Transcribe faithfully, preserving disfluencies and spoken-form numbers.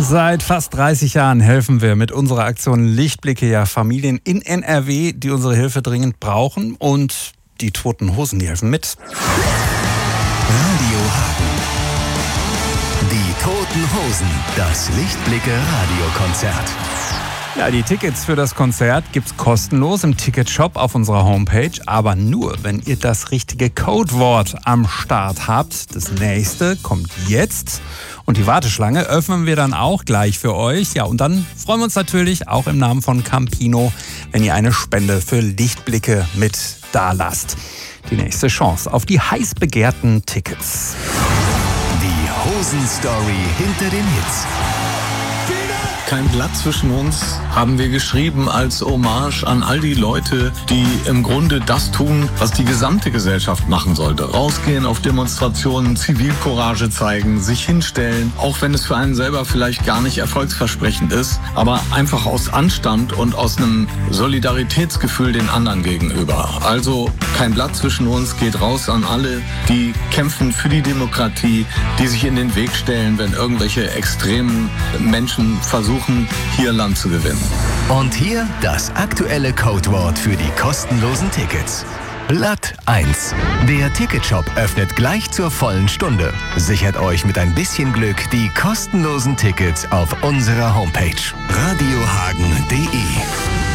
Seit fast dreißig Jahren helfen wir mit unserer Aktion Lichtblicke ja Familien in N R W, die unsere Hilfe dringend brauchen. Und die Toten Hosen, die helfen mit. Radio Hagen. Die Toten Hosen. Das Lichtblicke Radiokonzert. Ja, die Tickets für das Konzert gibt's kostenlos im Ticketshop auf unserer Homepage, aber nur, wenn ihr das richtige Codewort am Start habt. Das nächste kommt jetzt und die Warteschlange öffnen wir dann auch gleich für euch. Ja, und dann freuen wir uns natürlich auch im Namen von Campino, wenn ihr eine Spende für Lichtblicke mit dalasst. Die nächste Chance auf die heiß begehrten Tickets. Die Hosen-Story hinter den Hits. Kein Blatt zwischen uns haben wir geschrieben als Hommage an all die Leute, die im Grunde das tun, was die gesamte Gesellschaft machen sollte. Rausgehen auf Demonstrationen, Zivilcourage zeigen, sich hinstellen, auch wenn es für einen selber vielleicht gar nicht erfolgsversprechend ist, aber einfach aus Anstand und aus einem Solidaritätsgefühl den anderen gegenüber. Also kein Blatt zwischen uns, geht raus an alle, die kämpfen für die Demokratie, die sich in den Weg stellen, wenn irgendwelche extremen Menschen versuchen, hier Land zu gewinnen. Und hier das aktuelle Codewort für die kostenlosen Tickets. Blatt eins. Der Ticketshop öffnet gleich zur vollen Stunde. Sichert euch mit ein bisschen Glück die kostenlosen Tickets auf unserer Homepage radiohagen punkt de.